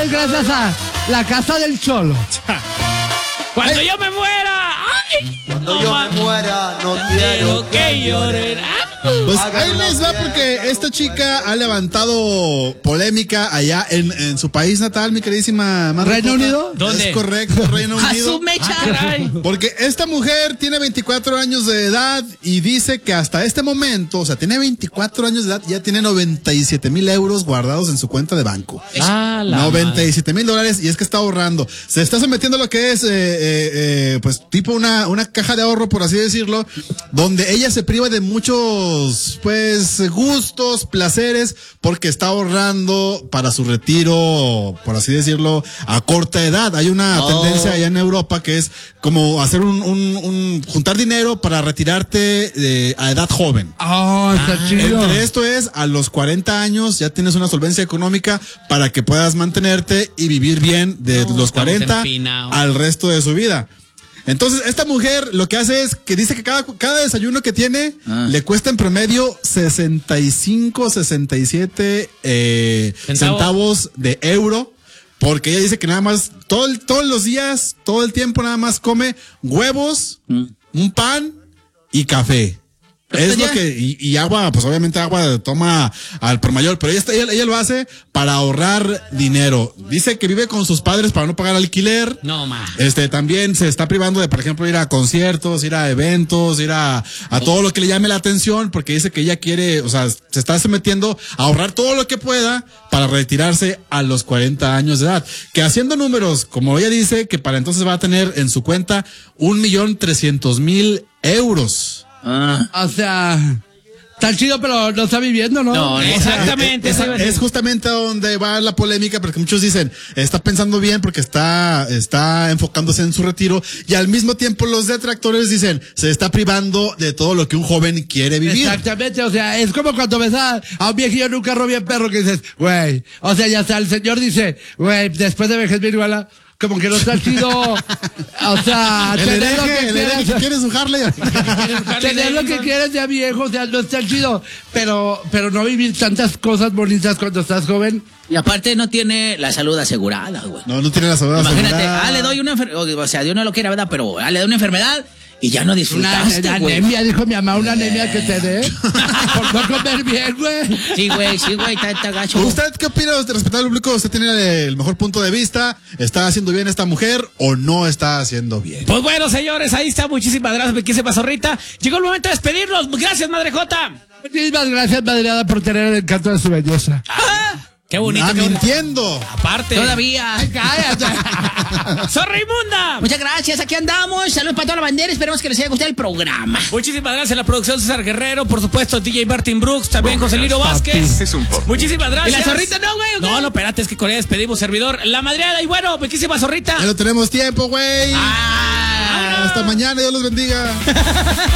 es gracias a la casa del Cholo. Cuando yo me muera. Ay, Cuando yo me muera, no quiero que lloren. Pues ahí les va porque esta chica ha levantado polémica allá en su país natal, mi queridísima Marta. ¿Reino Unido? ¿Dónde? Es correcto, Reino A Unido. su mecha. Porque esta mujer tiene 24 años de edad y dice que hasta este momento, o sea, tiene 24 años de edad y ya tiene 97,000 euros guardados en su cuenta de banco. Ah, la 97,000 dólares y es que está ahorrando. Se está sometiendo a lo que es, pues, tipo una caja de ahorro, por así decirlo, donde ella se priva de muchos, pues, gustos, placeres, porque está ahorrando para su retiro, por así decirlo, a corta edad. Hay una tendencia allá en Europa que es como hacer juntar dinero para retirarte a edad joven. Está chido. Entre esto es, a los 40 años ya tienes una solvencia económica para que puedas mantenerte y vivir bien de los 40 empinados al resto de su vida. Entonces, esta mujer lo que hace es que dice que cada desayuno que tiene le cuesta en promedio 67 centavos de euro. Porque ella dice que nada más, todos los días, todo el tiempo nada más come huevos, un pan y café. Es lo que, y agua, pues obviamente agua toma al por mayor, pero ella lo hace para ahorrar dinero. Dice que vive con sus padres para no pagar alquiler. No, ma. También se está privando de, por ejemplo, ir a conciertos, ir a eventos, ir a todo lo que le llame la atención, porque dice que ella quiere, o sea, se está sometiendo a ahorrar todo lo que pueda para retirarse a los 40 años de edad. Que haciendo números, como ella dice, que para entonces va a tener en su cuenta 1,300,000 euros. O sea, está chido, pero no está viviendo, ¿no? No, Exactamente. Es justamente donde va la polémica, porque muchos dicen, está pensando bien porque está enfocándose en su retiro, y al mismo tiempo los detractores dicen, se está privando de todo lo que un joven quiere vivir. Exactamente, o sea, es como cuando ves a un viejillo en un carro bien perro que dices, güey, o sea, ya está, el señor dice, güey, después de vejez bien igual, como que no está chido, o sea, El tener lo hereje que quiere su Harley. tener lo que quieres ya viejo, o sea, no está chido, pero no vivir tantas cosas bonitas cuando estás joven. Y aparte no tiene la salud asegurada, güey. No tiene la salud Imagínate, asegurada. le doy una enfermedad, o sea, Dios no lo quiera, ¿verdad? Pero le doy una enfermedad y ya no disfrutaste, Una güey. anemia, dijo mi mamá, una anemia que te dé por no comer bien, güey. Sí, güey, está gacho. ¿Usted qué opina de respetar al público? ¿Usted tiene el mejor punto de vista? ¿Está haciendo bien esta mujer o no está haciendo bien? Pues bueno, señores, ahí está. Muchísimas gracias, Bequísima Zorrita. Llegó el momento de despedirnos. Gracias, Madre Jota. Muchísimas gracias, madreada, por tener el encanto de su belleza. Qué bonito. qué bonito. Mintiendo. Aparte. Todavía. Cállate. ¡Zorraimunda! Muchas gracias, aquí andamos. Saludos para toda la bandera. Esperemos que les haya gustado el programa. Muchísimas gracias a la producción César Guerrero, por supuesto DJ Martin Brooks, también José Liro Vázquez. Muchísimas gracias. ¿Y la zorrita no, güey? No, espérate, es que con ella despedimos servidor. La madreada y bueno, Bequísima Zorrita. Ya no tenemos tiempo, güey. Hasta mañana, Dios los bendiga.